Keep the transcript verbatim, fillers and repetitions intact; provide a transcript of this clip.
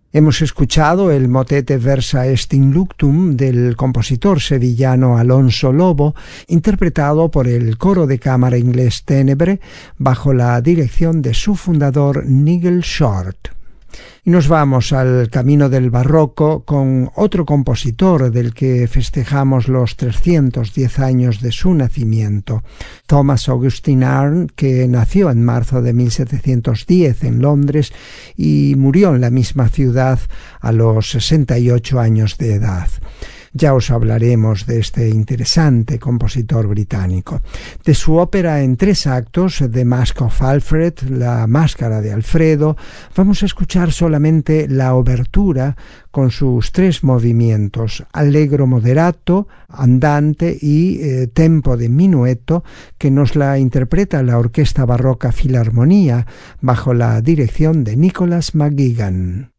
Hemos escuchado el motete Versa est in luctum del compositor sevillano Alonso Lobo, interpretado por el coro de cámara inglés Ténebre, bajo la dirección de su fundador Nigel Short. Y nos vamos al camino del barroco con otro compositor del que festejamos los trescientos diez años de su nacimiento, Thomas Augustine Arne, que nació en marzo de mil setecientos diez en Londres y murió en la misma ciudad a los sesenta y ocho años de edad. Ya os hablaremos de este interesante compositor británico. De su ópera en tres actos, The Mask of Alfred, La Máscara de Alfredo, vamos a escuchar solamente la obertura con sus tres movimientos, allegro moderato, andante y eh, tempo de minueto, que nos la interpreta la Orquesta Barroca Filarmonía bajo la dirección de Nicholas McGuigan.